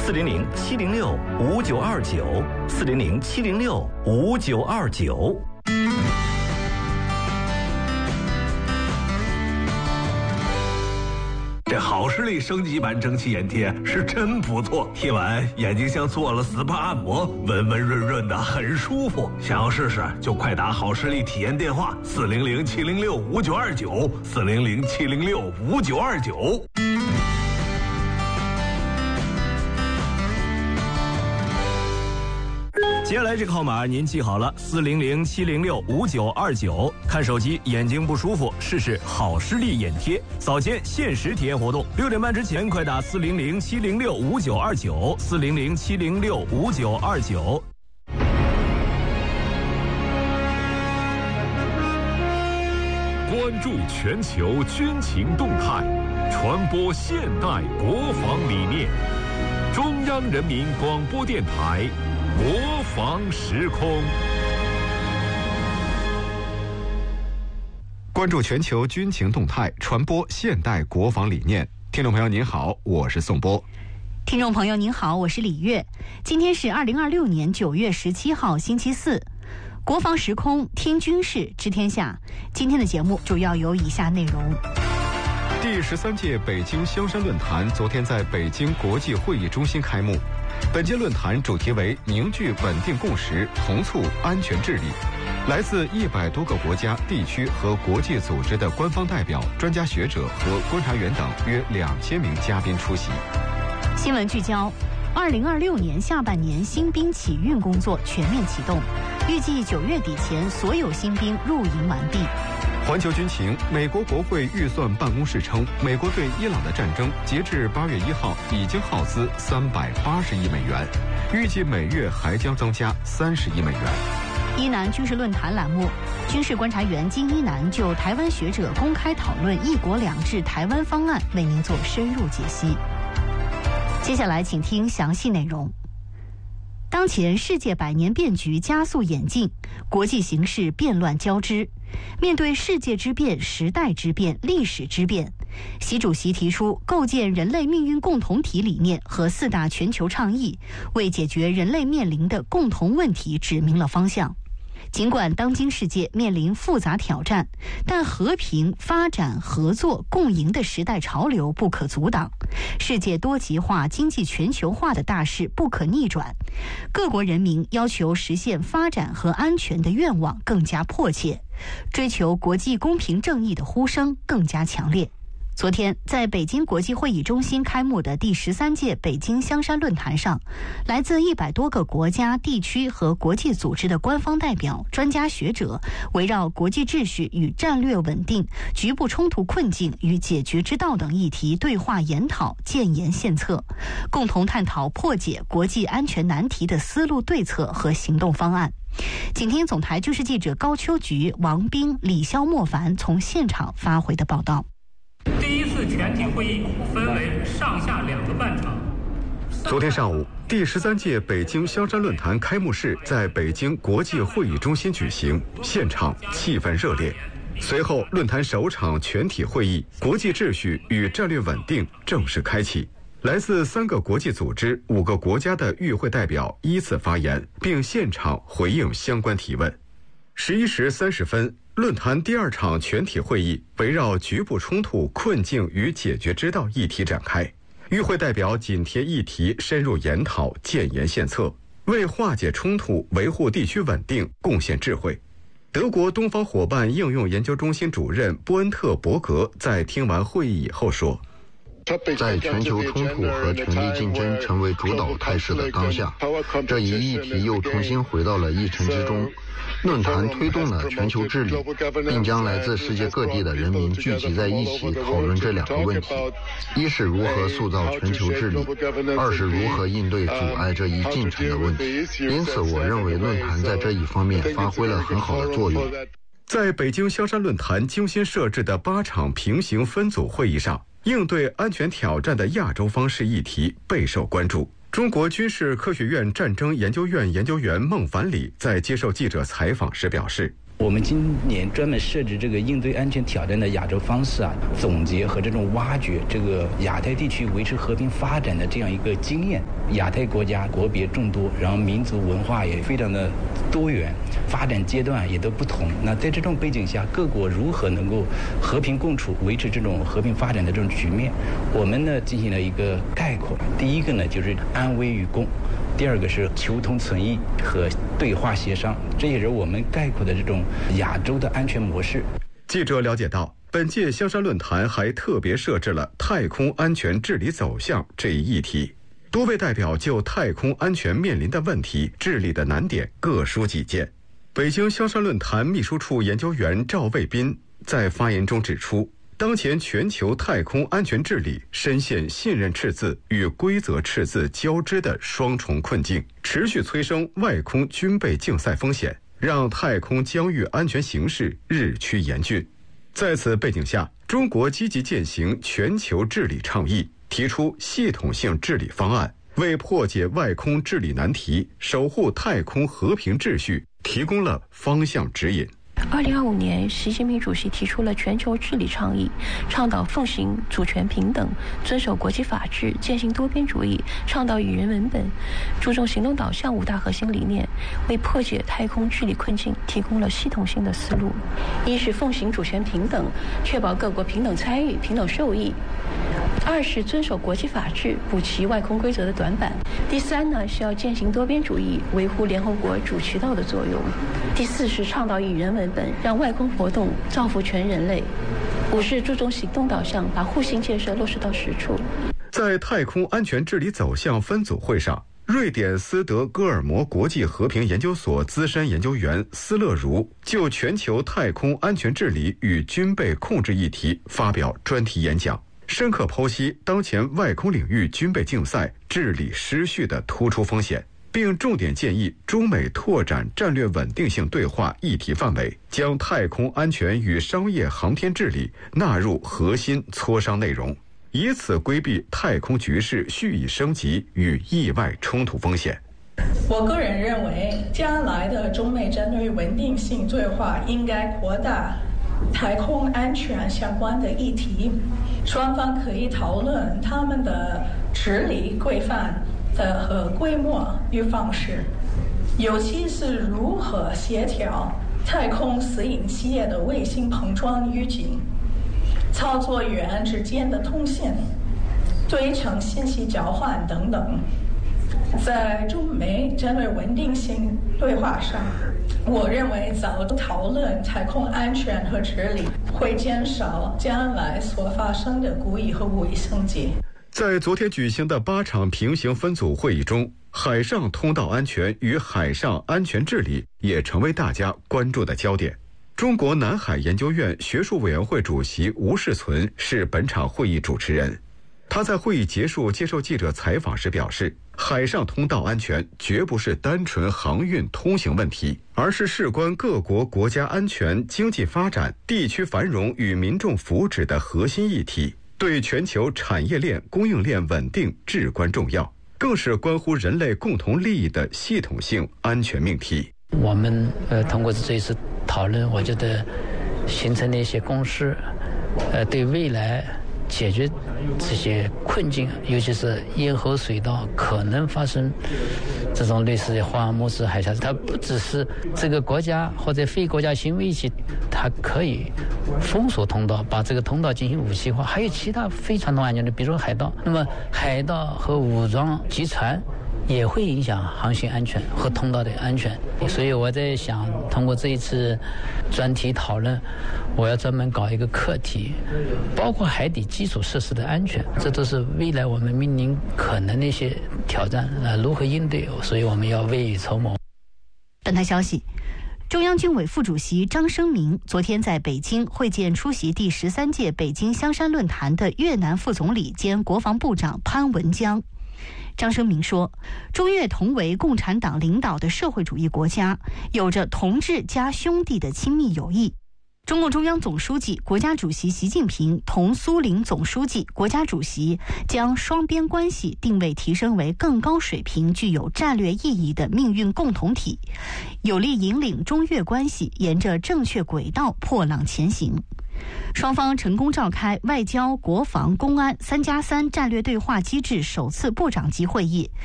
，400-706-5929，400-706-5929。 这好视力升级版蒸汽眼贴是真不错，贴完眼睛像做了 SPA 按摩，温温润润的，很舒服。想要试试就快打好视力体验电话400-706-5929，400-706-5929。 接下来这个号码您记好了，400-706-5929。看手机眼睛不舒服，试试好视力眼贴，早间限时体验活动，6点半之前快打400-706-5929，400-706-5929。 关注全球军情动态，传播现代国防理念。中央人民广播电台国防时空。 关注全球军情动态，传播现代国防理念。听众朋友您好，我是宋波。 听众朋友您好，我是李月。今天是2026年9月17号星期四，国防时空听军事知天下。今天的节目主要有以下内容。 第13届北京香山论坛昨天在北京国际会议中心开幕。本届论坛主题为凝聚稳定共识，同促安全治理。来自100多个国家、地区和国际组织的官方代表、专家学者和观察员等约2000名嘉宾出席。 新闻聚焦：2026年下半年新兵起运工作全面启动，预计9月底前所有新兵入营完毕。 环球军情，美国国会预算办公室称，美国对伊朗的战争截至8月1号已经耗资380亿美元，预计每月还将增加30亿美元。 伊南军事论坛栏目，军事观察员金一南就台湾学者公开讨论“一国两制”台湾方案为您做深入解析。接下来请听详细内容。当前世界百年变局加速演进，国际形势变乱交织。面对世界之变、时代之变、历史之变，习主席提出构建人类命运共同体理念和4大全球倡议，为解决人类面临的共同问题指明了方向。尽管当今世界面临复杂挑战，但和平、发展、合作、共赢的时代潮流不可阻挡，世界多极化、经济全球化的大势不可逆转，各国人民要求实现发展和安全的愿望更加迫切，追求国际公平正义的呼声更加强烈。昨天，在北京国际会议中心开幕的第13届北京香山论坛上，来自100多个国家、地区和国际组织的官方代表、专家学者，围绕国际秩序与战略稳定、局部冲突困境与解决之道等议题对话研讨、建言献策，共同探讨破解国际安全难题的思路对策和行动方案。请听总台军事记者高秋菊、王斌、李潇、莫凡从现场发回的报道。 第一次全体会议分为上下2个半场。 昨天上午，第13届北京香山论坛开幕式在北京国际会议中心举行，现场气氛热烈。随后，论坛首场全体会议“国际秩序与战略稳定”正式开启。来自3个国际组织、5个国家的与会代表依次发言，并现场回应相关提问。11时30分。论坛第2场全体会议围绕局部冲突困境与解决之道议题展开，与会代表紧贴议题深入研讨、建言献策，为化解冲突、维护地区稳定贡献智慧。德国东方伙伴应用研究中心主任波恩特伯格在听完会议以后说， 在全球冲突和权力竞争成为主导态势的当下，这一议题又重新回到了议程之中。论坛推动了全球治理，并将来自世界各地的人民聚集在一起讨论这2个问题：一是如何塑造全球治理，二是如何应对阻碍这一进程的问题。因此，我认为论坛在这一方面发挥了很好的作用。 在北京香山论坛精心设置的8场平行分组会议上，应对安全挑战的亚洲方式议题备受关注。中国军事科学院战争研究院研究员孟凡礼在接受记者采访时表示， 我们今年专门设置这个应对安全挑战的亚洲方式总结和这种挖掘这个亚太地区维持和平发展的这样一个经验。亚太国家国别众多，然后民族文化也非常的多元，发展阶段也都不同。那在这种背景下，各国如何能够和平共处，维持这种和平发展的这种局面，我们呢进行了一个概括。第一个呢就是安危与共。第二个是求同存异和对话协商，这也是我们概括的这种亚洲的安全模式。 记者了解到，本届香山论坛还特别设置了太空安全治理走向这一议题，多位代表就太空安全面临的问题、治理的难点各抒己见。北京香山论坛秘书处研究员赵卫斌在发言中指出，当前全球太空安全治理深陷信任赤字与规则赤字交织的双重困境，持续催生外空军备竞赛风险，让太空疆域安全形势日趋严峻。在此背景下，中国积极践行全球治理倡议，提出系统性治理方案，为破解外空治理难题、守护太空和平秩序提供了方向指引。 2025年，习近平主席提出了全球治理倡议，倡导奉行主权平等，遵守国际法治，践行多边主义，倡导以人为本，注重行动导向5大核心理念，为破解太空治理困境提供了系统性的思路。一是奉行主权平等，确保各国平等参与、平等受益；二是遵守国际法治，补齐外空规则的短板；第三呢，是要践行多边主义，维护联合国主渠道的作用；第四是倡导以人为本，让外空活动造福全人类；五是注重行动导向，把互信建设落实到实处。 在太空安全治理走向分组会上，瑞典斯德哥尔摩国际和平研究所资深研究员斯勒如就全球太空安全治理与军备控制议题发表专题演讲，深刻剖析当前外空领域军备竞赛治理失序的突出风险，并重点建议中美拓展战略稳定性对话议题范围，将太空安全与商业航天治理纳入核心磋商内容，以此规避太空局势蓄意升级与意外冲突风险。 我个人认为，将来的中美战略稳定性对话应该扩大太空安全相关的议题，双方可以讨论他们的治理规范和规模与方式，尤其是如何协调太空私营企业的卫星碰撞预警、操作员之间的通信、对称信息交换等等。在中美战略稳定性对话上，我认为早讨论太空安全和治理会减少将来所发生的故意和无意升级。 在昨天举行的8场平行分组会议中，海上通道安全与海上安全治理也成为大家关注的焦点。中国南海研究院学术委员会主席吴世存是本场会议主持人。他在会议结束接受记者采访时表示，海上通道安全绝不是单纯航运通行问题，而是事关各国国家安全、经济发展、地区繁荣与民众福祉的核心议题，对全球产业链、供应链稳定至关重要，更是关乎人类共同利益的系统性安全命题。 我们通过这一次讨论，我觉得形成了一些共识，对未来解决这些困境，尤其是咽喉水道可能发生这种类似于华尔木斯海峡，它不只是这个国家或者非国家行为一起，它可以封锁通道，把这个通道进行武器化，还有其他非传统安全的，比如说海盗。那么海盗和武装集团也会影响航行安全和通道的安全，所以我在想，通过这一次专题讨论，我要专门搞一个课题，包括海底基础设施的安全，这都是未来我们面临可能的一些挑战，如何应对，所以我们要未雨绸缪。 本台消息，中央军委副主席张生明昨天在北京会见出席第13届北京香山论坛的越南副总理兼国防部长潘文江。张生明说，中越同为共产党领导的社会主义国家，有着同志加兄弟的亲密友谊。 中共中央总书记、国家主席习近平同苏林总书记、国家主席将双边关系定位提升为更高水平、具有战略意义的命运共同体，有力引领中越关系沿着正确轨道破浪前行。双方成功召开外交、国防、公安3+3战略对话机制首次部长级会议，